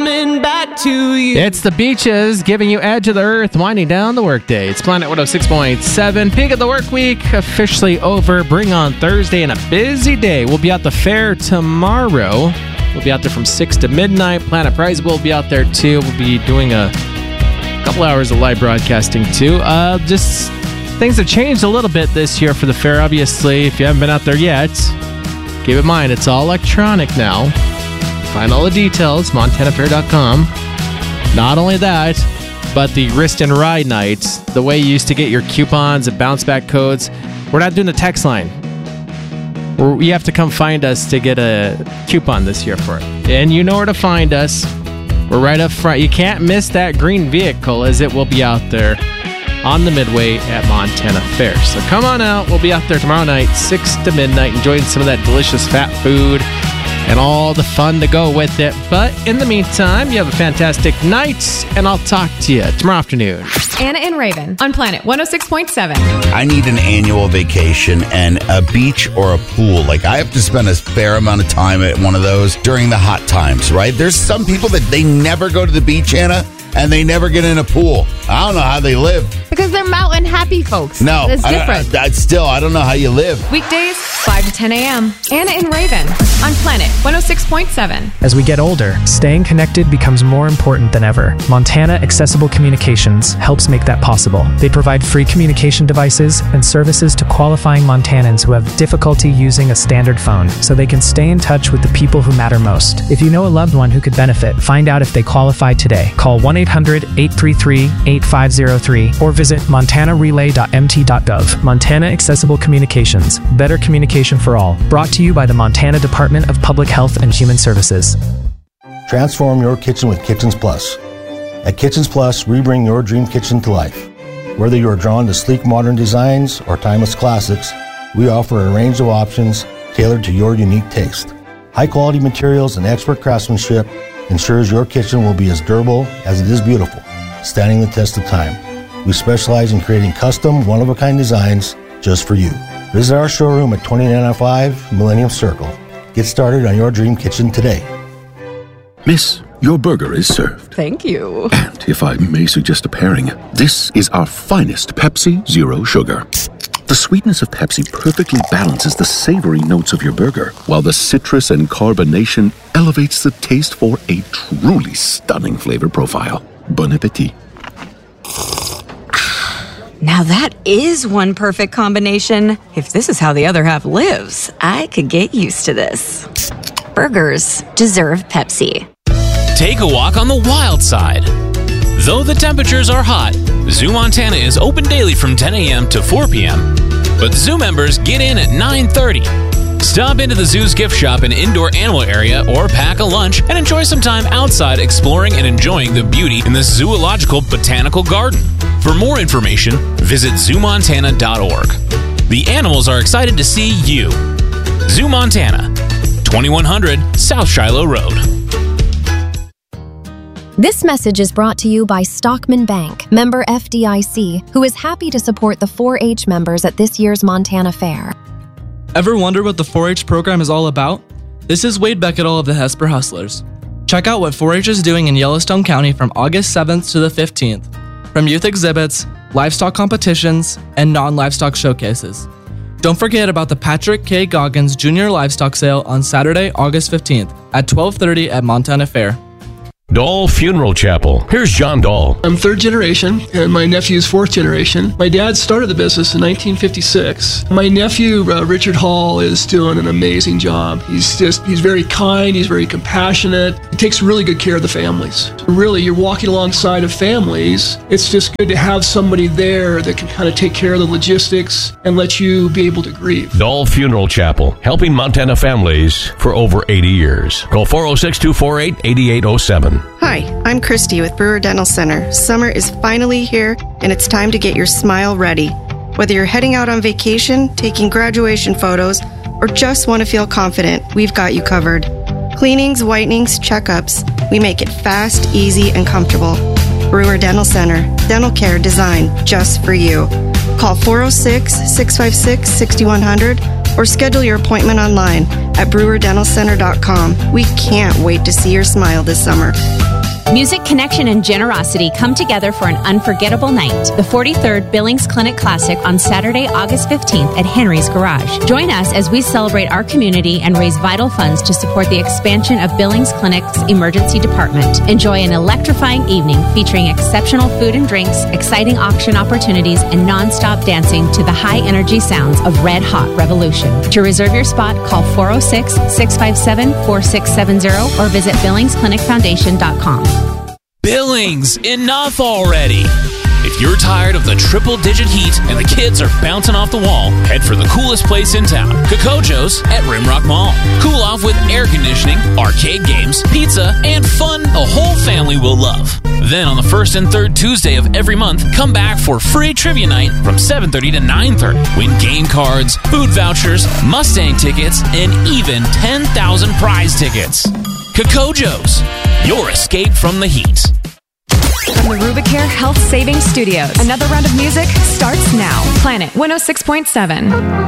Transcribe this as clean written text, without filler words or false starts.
coming back to you. It's the Beaches giving you Edge of the Earth, winding down the workday. It's Planet 106.7. Peak of the work week officially over. Bring on Thursday and a busy day. We'll be at the fair tomorrow. We'll be out there from 6 to midnight. Planet Prize will be out there too. We'll be doing a couple hours of live broadcasting too. Just things have changed a little bit this year for the fair, obviously. If you haven't been out there yet, keep in mind it's all electronic now. Find all the details, montanafair.com. Not only that, but the wrist and ride nights, the way you used to get your coupons and bounce back codes, we're not doing the text line. You have to come find us to get a coupon this year for it. And you know where to find us. We're right up front. You can't miss that green vehicle, as it will be out there on the Midway at Montana Fair. So come on out. We'll be out there tomorrow night, 6 to midnight, enjoying some of that delicious fat food and all the fun to go with it. But in the meantime, you have a fantastic night, and I'll talk to you tomorrow afternoon. Anna and Raven on Planet 106.7. I need an annual vacation and a beach or a pool. Like, I have to spend a fair amount of time at one of those during the hot times, right? There's some people that they never go to the beach, Anna, and they never get in a pool. I don't know how they live. Because they're mountain happy folks. No. It's different. I don't know how you live. Weekdays, 5 to 10 a.m. Anna and Raven on Planet 106.7. As we get older, staying connected becomes more important than ever. Montana Accessible Communications helps make that possible. They provide free communication devices and services to qualifying Montanans who have difficulty using a standard phone, so they can stay in touch with the people who matter most. If you know a loved one who could benefit, find out if they qualify today. Call 1-800-833-8503 or visit montanarelay.mt.gov. Montana Accessible Communications. Better communication for all. Brought to you by the Montana Department of Public Health and Human Services. Transform your kitchen with Kitchens Plus. At Kitchens Plus, we bring your dream kitchen to life. Whether you are drawn to sleek modern designs or timeless classics, we offer a range of options tailored to your unique taste. High-quality materials and expert craftsmanship ensures your kitchen will be as durable as it is beautiful, standing the test of time. We specialize in creating custom, one-of-a-kind designs just for you. Visit our showroom at 2905 Millennium Circle. Get started on your dream kitchen today. Miss, your burger is served. Thank you. And if I may suggest a pairing, this is our finest Pepsi Zero Sugar. The sweetness of Pepsi perfectly balances the savory notes of your burger, while the citrus and carbonation elevates the taste for a truly stunning flavor profile. Bon appetit. Now that is one perfect combination. If this is how the other half lives, I could get used to this. Burgers deserve Pepsi. Take a walk on the wild side. Though the temperatures are hot, Zoo Montana is open daily from 10 a.m. to 4 p.m. But Zoo members get in at 9:30. Stop into the zoo's gift shop and indoor animal area or pack a lunch and enjoy some time outside exploring and enjoying the beauty in the Zoological Botanical Garden. For more information, visit zoomontana.org. The animals are excited to see you. Zoo Montana, 2100 South Shiloh Road. This message is brought to you by Stockman Bank, member FDIC, who is happy to support the 4-H members at this year's Montana Fair. Ever wonder what the 4-H program is all about? This is Wade Beckettle of the Hesper Hustlers. Check out what 4-H is doing in Yellowstone County from August 7th to the 15th. From youth exhibits, livestock competitions, and non-livestock showcases. Don't forget about the Patrick K. Goggins Jr. Livestock Sale on Saturday, August 15th at 12:30 at Montana Fair. Dahl Funeral Chapel. Here's John Dahl. I'm third generation, and my nephew's fourth generation. My dad started the business in 1956. My nephew, Richard Hall, is doing an amazing job. He's very kind, he's very compassionate. He takes really good care of the families. Really, you're walking alongside of families. It's just good to have somebody there that can kind of take care of the logistics and let you be able to grieve. Dahl Funeral Chapel, helping Montana families for over 80 years. Call 406-248-8807. Hi, I'm Christy with Brewer Dental Center. Summer is finally here, and it's time to get your smile ready. Whether you're heading out on vacation, taking graduation photos, or just want to feel confident, we've got you covered. Cleanings, whitenings, checkups, we make it fast, easy, and comfortable. Brewer Dental Center, dental care designed just for you. Call 406-656-6100 or schedule your appointment online at brewerdentalcenter.com. We can't wait to see your smile this summer. Music, connection, and generosity come together for an unforgettable night. The 43rd Billings Clinic Classic on Saturday, August 15th at Henry's Garage. Join us as we celebrate our community and raise vital funds to support the expansion of Billings Clinic's emergency department. Enjoy an electrifying evening featuring exceptional food and drinks, exciting auction opportunities, and non-stop dancing to the high-energy sounds of Red Hot Revolution. To reserve your spot, call 406-657-4670 or visit BillingsClinicFoundation.com. Billings, enough already! If you're tired of the triple-digit heat and the kids are bouncing off the wall, head for the coolest place in town, Kokojo's at Rimrock Mall. Cool off with air conditioning, arcade games, pizza, and fun a whole family will love. Then on the first and third Tuesday of every month, come back for free trivia night from 7:30 to 9:30. Win game cards, food vouchers, Mustang tickets, and even 10,000 prize tickets. Kokojo's, your escape from the heat. From the Rubicare Health Savings Studios, another round of music starts now. Planet 106.7.